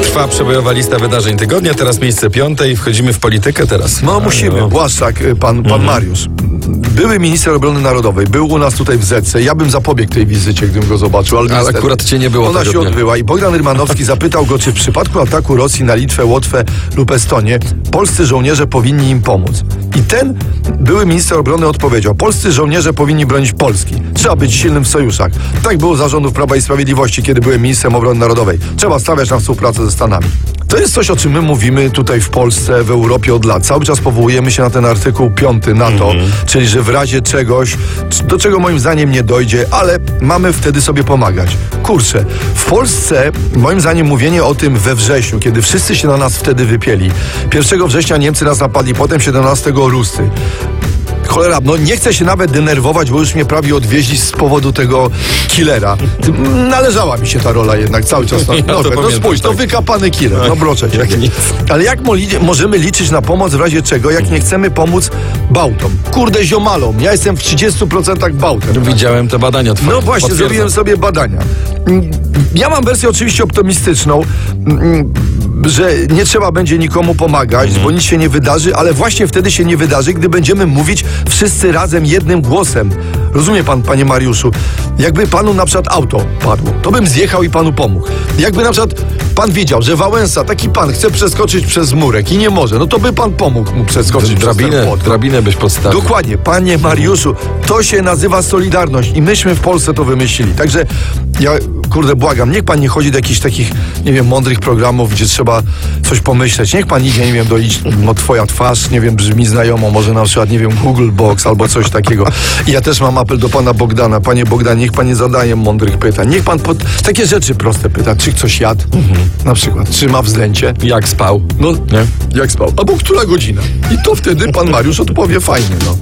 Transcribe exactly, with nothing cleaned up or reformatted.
Trwa przebojowa lista wydarzeń tygodnia, teraz miejsce piąte i wchodzimy w politykę teraz. No musimy. Błaszczak, pan, pan Mariusz. Były minister obrony narodowej, był u nas tutaj w Zetce. Ja bym zapobiegł tej wizycie, gdybym go zobaczył. Ale, Ale niestety akurat cię nie było Ona tego się dnia. odbyła i Bogdan Rymanowski zapytał go, czy w przypadku ataku Rosji na Litwę, Łotwę lub Estonię polscy żołnierze powinni im pomóc. I ten były minister obrony odpowiedział: polscy żołnierze powinni bronić Polski. Trzeba być silnym w sojuszach. Tak było za rządów Prawa i Sprawiedliwości, kiedy byłem ministrem obrony narodowej. Trzeba stawiać na współpracę ze Stanami. To jest coś, o czym my mówimy tutaj w Polsce, w Europie od lat. Cały czas powołujemy się na ten artykuł piąty NATO, mm-hmm. czyli że w razie czegoś, do czego moim zdaniem nie dojdzie, ale mamy wtedy sobie pomagać. Kurczę, w Polsce moim zdaniem mówienie o tym we wrześniu, kiedy wszyscy się na nas wtedy wypieli. pierwszego września Niemcy nas napadli, potem siedemnastego Rusy. Cholera, no nie chcę się nawet denerwować, bo już mnie prawie odwieźli z powodu tego killera. Należała mi się ta rola jednak cały czas na Ja no, to no pamiętam, spójrz, tak. to wykapany killer, no broczę cię. Jak nic. Ale jak mo- możemy liczyć na pomoc w razie czego, jak nie chcemy pomóc Bałtom? Kurde, ziomalom, ja jestem w trzydziestu procentach Bałtem. Widziałem te badania twoje. No właśnie, Potwierdzam. zrobiłem sobie badania. Ja mam wersję oczywiście optymistyczną, że nie trzeba będzie nikomu pomagać, bo nic się nie wydarzy, ale właśnie wtedy się nie wydarzy, gdy będziemy mówić wszyscy razem jednym głosem. Rozumie pan, panie Mariuszu? Jakby panu na przykład auto padło, to bym zjechał i panu pomógł. Jakby na przykład pan wiedział, że Wałęsa, taki pan, chce przeskoczyć przez murek i nie może, no to by pan pomógł mu przeskoczyć przez ten Drabinę, płot. drabinę byś podstawił. Dokładnie, panie Mariuszu, to się nazywa solidarność i myśmy w Polsce to wymyślili. Także ja, kurde, błagam, niech pan nie chodzi do jakichś takich, nie wiem, mądrych programów, gdzie trzeba coś pomyśleć. Niech pan idzie, nie wiem, do licz, no twoja twarz, nie wiem, brzmi znajomo, może na przykład, nie wiem, Google Box albo coś takiego. I ja też mam apel do pana Bogdana. Panie Bogdan, niech pan nie zadaje mądrych pytań. Niech pan pod... takie rzeczy proste pyta. Czy coś jadł? Mhm. Na przykład. Czy ma wzlęcie? Jak spał? No, Nie? jak spał? Albo która godzina? I to wtedy pan Mariusz odpowie fajnie, no.